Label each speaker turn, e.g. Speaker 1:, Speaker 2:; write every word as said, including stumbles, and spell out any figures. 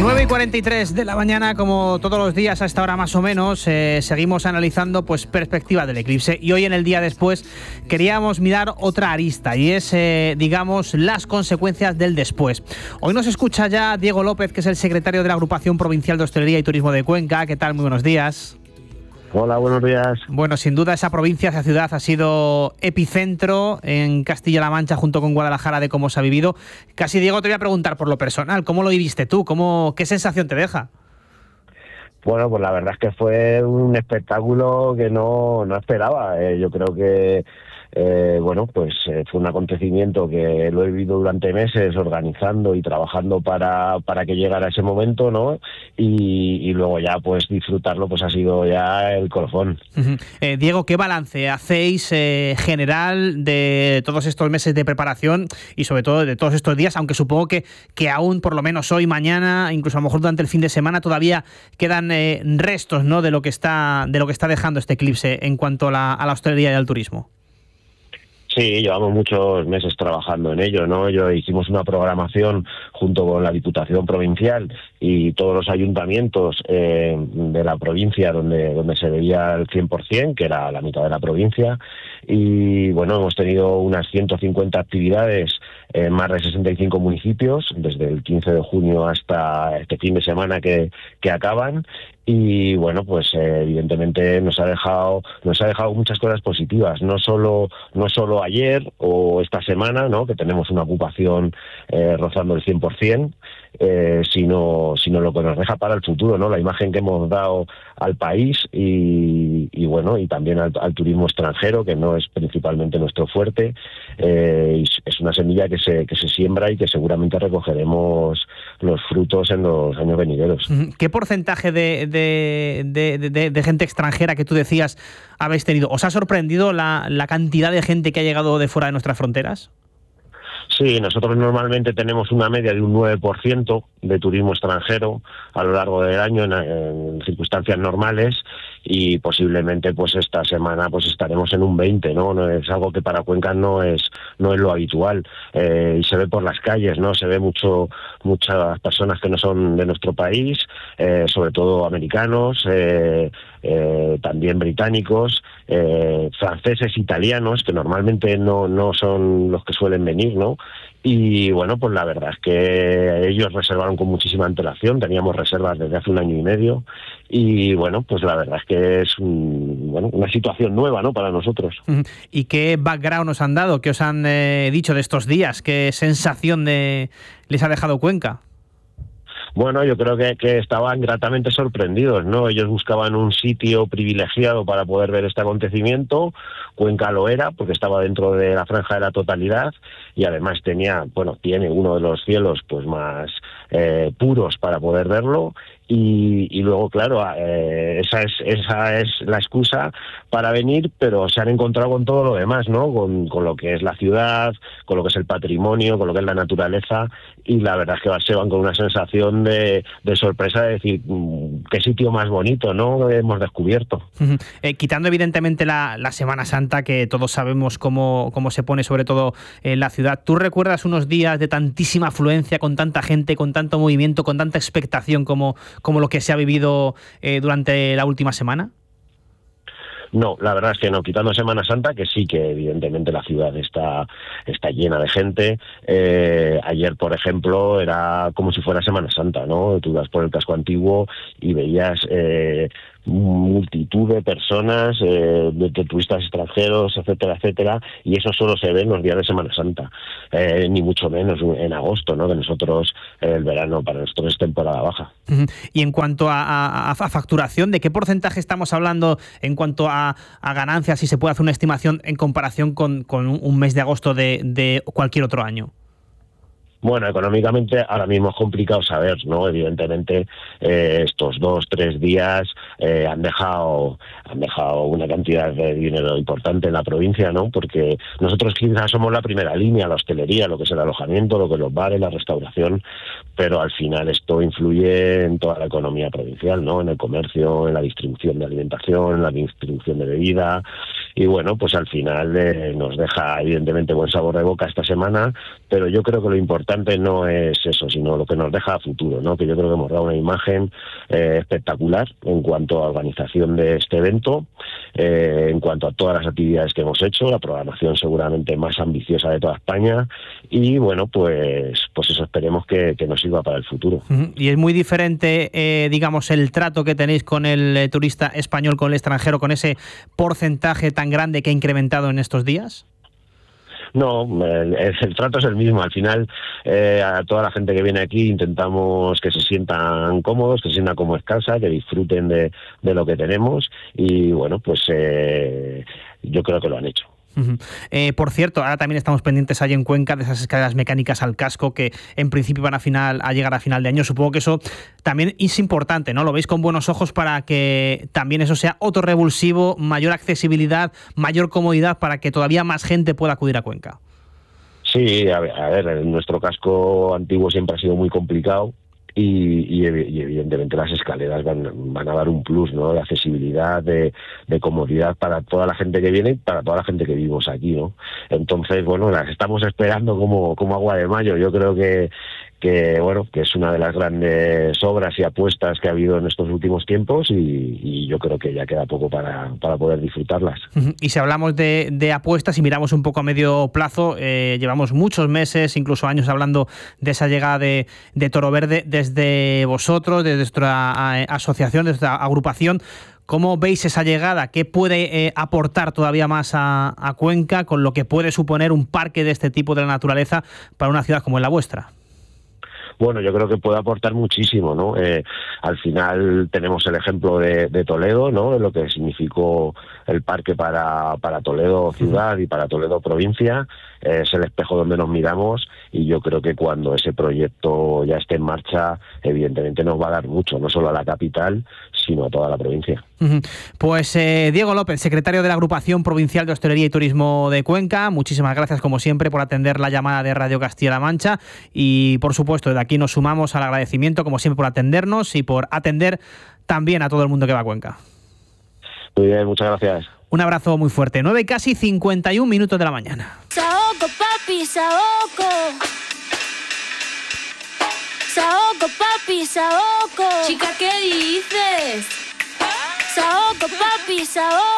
Speaker 1: nueve y cuarenta y tres de la mañana, como todos los días a esta hora más o menos, eh, seguimos analizando pues perspectiva del eclipse, y hoy en el día después queríamos mirar otra arista, y es, eh, digamos, las consecuencias del después. Hoy nos escucha ya Diego López, que es el secretario de la Agrupación Provincial de Hostelería y Turismo de Cuenca. ¿Qué tal? Muy buenos días.
Speaker 2: Hola, buenos días.
Speaker 1: Bueno, sin duda esa provincia, esa ciudad ha sido epicentro en Castilla-La Mancha junto con Guadalajara de cómo se ha vivido. Casi, Diego, te voy a preguntar por lo personal, ¿cómo lo viviste tú? ¿Cómo, qué sensación te deja?
Speaker 2: Bueno, pues la verdad es que fue un espectáculo que no, no esperaba. Eh, yo creo que Eh, bueno, pues eh, fue un acontecimiento que lo he vivido durante meses organizando y trabajando para, para que llegara ese momento, ¿no? Y, y luego ya pues disfrutarlo pues ha sido ya el colofón.
Speaker 1: Uh-huh. eh, Diego, ¿qué balance hacéis eh, general de todos estos meses de preparación y sobre todo de todos estos días? Aunque supongo que, que aún por lo menos hoy, mañana, incluso a lo mejor durante el fin de semana todavía quedan eh, restos, ¿no?, de lo que está de lo que está dejando este eclipse en cuanto a la, a la hostelería y al turismo.
Speaker 2: Sí, llevamos muchos meses trabajando en ello, ¿no? Yo hicimos una programación junto con la Diputación Provincial y todos los ayuntamientos eh, de la provincia donde donde se veía el cien por ciento, que era la mitad de la provincia, y bueno, hemos tenido unas ciento cincuenta actividades en más de sesenta y cinco municipios, desde el quince de junio hasta este fin de semana que, que acaban. Y bueno, pues eh, evidentemente nos ha dejado nos ha dejado muchas cosas positivas, no solo no solo ayer o esta semana, ¿no?, que tenemos una ocupación eh, rozando el cien por ciento, eh, sino sino lo que nos deja para el futuro, ¿no?, la imagen que hemos dado al país y, y bueno, y también al, al turismo extranjero, que no es principalmente nuestro fuerte. Eh, es una semilla que se que se siembra y que seguramente recogeremos los frutos en los años venideros.
Speaker 1: ¿Qué porcentaje de, de, de, de, de gente extranjera que tú decías habéis tenido? ¿Os ha sorprendido la, la cantidad de gente que ha llegado de fuera de nuestras fronteras?
Speaker 2: Sí, nosotros normalmente tenemos una media de un nueve por ciento de turismo extranjero a lo largo del año en, en circunstancias normales, y posiblemente pues esta semana pues estaremos en un veinte, ¿no? No es algo que para Cuenca no es no es lo habitual, eh, y se ve por las calles, ¿no? Se ve mucho muchas personas que no son de nuestro país, eh, sobre todo americanos, eh, eh, también británicos, eh, franceses, italianos, que normalmente no no son los que suelen venir, ¿no? Y bueno, pues la verdad es que ellos reservaron con muchísima antelación, teníamos reservas desde hace un año y medio, y bueno, pues la verdad es que es un, bueno, una situación nueva, ¿no?, para nosotros.
Speaker 1: ¿Y qué background os han dado? ¿Qué os han eh, dicho de estos días? ¿Qué sensación de les ha dejado Cuenca?
Speaker 2: Bueno, yo creo que, que estaban gratamente sorprendidos, ¿no? Ellos buscaban un sitio privilegiado para poder ver este acontecimiento. Cuenca lo era, porque estaba dentro de la franja de la totalidad, y además tenía, bueno, tiene uno de los cielos pues más eh, puros para poder verlo. Y, y luego, claro, eh, esa es esa es la excusa para venir, pero se han encontrado con todo lo demás, ¿no? Con, con lo que es la ciudad, con lo que es el patrimonio, con lo que es la naturaleza, y la verdad es que se van con una sensación de, de sorpresa, de decir, qué sitio más bonito, ¿no?, hemos descubierto.
Speaker 1: Uh-huh. Eh, quitando evidentemente la, la Semana Santa, que todos sabemos cómo, cómo se pone sobre todo en la ciudad, ¿tú recuerdas unos días de tantísima afluencia, con tanta gente, con tanto movimiento, con tanta expectación como como lo que se ha vivido eh, durante la última semana?
Speaker 2: No, la verdad es que no, quitando Semana Santa, que sí que evidentemente la ciudad está, está llena de gente. Eh, ayer, por ejemplo, era como si fuera Semana Santa, ¿no? Tú ibas por el casco antiguo y veías eh, multitud de personas, eh, de, de turistas extranjeros, etcétera, etcétera, y eso solo se ve en los días de Semana Santa, eh, ni mucho menos en agosto, ¿no? Que nosotros, eh, el verano para nosotros es temporada baja.
Speaker 1: Uh-huh. Y en cuanto a, a, a facturación, ¿de qué porcentaje estamos hablando en cuanto a, a ganancias, si se puede hacer una estimación en comparación con, con un mes de agosto de, de cualquier otro año?
Speaker 2: Bueno, económicamente ahora mismo es complicado saber, ¿no? Evidentemente eh, estos dos, tres días eh, han dejado han dejado una cantidad de dinero importante en la provincia, ¿no? Porque nosotros quizás somos la primera línea, la hostelería, lo que es el alojamiento, lo que es los bares, la restauración, pero al final esto influye en toda la economía provincial, ¿no? En el comercio, en la distribución de alimentación, en la distribución de bebida, y bueno, pues al final eh, nos deja evidentemente buen sabor de boca esta semana, pero yo creo que lo importante no es eso, sino lo que nos deja a futuro, ¿no? Que yo creo que hemos dado una imagen eh, espectacular en cuanto a organización de este evento, eh, en cuanto a todas las actividades que hemos hecho, la programación seguramente más ambiciosa de toda España, y bueno, pues pues eso, esperemos que, que nos sirva para el futuro.
Speaker 1: Y es muy diferente, eh, digamos, el trato que tenéis con el eh, turista español, con el extranjero, con ese porcentaje tan grande que ha incrementado en estos días.
Speaker 2: No, el, el trato es el mismo. Al final, eh, a toda la gente que viene aquí intentamos que se sientan cómodos, que se sientan como es casa, que disfruten de, de lo que tenemos, y bueno, pues eh, yo creo que lo han hecho.
Speaker 1: Uh-huh. Eh, por cierto, ahora también estamos pendientes allí en Cuenca de esas escaleras mecánicas al casco que en principio van a, final, a llegar a final de año. Supongo que eso también es importante, ¿no? Lo veis con buenos ojos para que también eso sea otro revulsivo, mayor accesibilidad, mayor comodidad para que todavía más gente pueda acudir a Cuenca.
Speaker 2: Sí, a ver, a ver, nuestro casco antiguo siempre ha sido muy complicado. Y, y, y evidentemente las escaleras van, van a dar un plus, ¿no? De accesibilidad, de, de comodidad para toda la gente que viene y para toda la gente que vivimos aquí, ¿no? Entonces, bueno, las estamos esperando como, como agua de mayo. Yo creo que, que, bueno, que es una de las grandes obras y apuestas que ha habido en estos últimos tiempos, y, y yo creo que ya queda poco para, para poder disfrutarlas.
Speaker 1: Y si hablamos de, de apuestas y miramos un poco a medio plazo, eh, llevamos muchos meses, incluso años, hablando de esa llegada de, de Toro Verde. Desde vosotros, desde nuestra asociación, desde nuestra agrupación, ¿cómo veis esa llegada? ¿Qué puede eh, aportar todavía más a, a Cuenca con lo que puede suponer un parque de este tipo de la naturaleza para una ciudad como es la vuestra?
Speaker 2: Bueno, yo creo que puede aportar muchísimo, ¿no? Eh, al final tenemos el ejemplo de, de Toledo, ¿no? De lo que significó el parque para, para Toledo ciudad y para Toledo provincia. Eh, es el espejo donde nos miramos, y yo creo que cuando ese proyecto ya esté en marcha, evidentemente nos va a dar mucho, no solo a la capital, sino a toda la provincia.
Speaker 1: Pues eh, Diego López, secretario de la Agrupación Provincial de Hostelería y Turismo de Cuenca, muchísimas gracias como siempre por atender la llamada de Radio Castilla-La Mancha, y por supuesto desde aquí nos sumamos al agradecimiento como siempre por atendernos y por atender también a todo el mundo que va a Cuenca.
Speaker 2: Muy bien, muchas gracias.
Speaker 1: Un abrazo muy fuerte. nueve y casi cincuenta y un minutos de la mañana.
Speaker 3: Saoco, papi, saoco. Saoco, papi, saoco.
Speaker 4: Chica, ¿qué dices?
Speaker 3: Saoco, papi, saoco.